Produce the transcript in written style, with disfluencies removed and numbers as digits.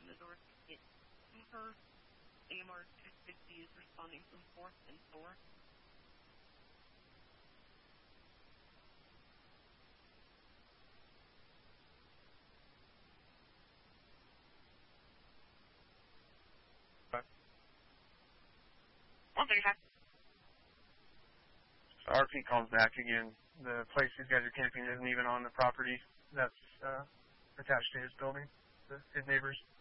the north gate. Cooper, AMR 260 is responding from 4th and 4th. RP calls back again. The place these guys are camping isn't even on the property that's attached to his building, his neighbors.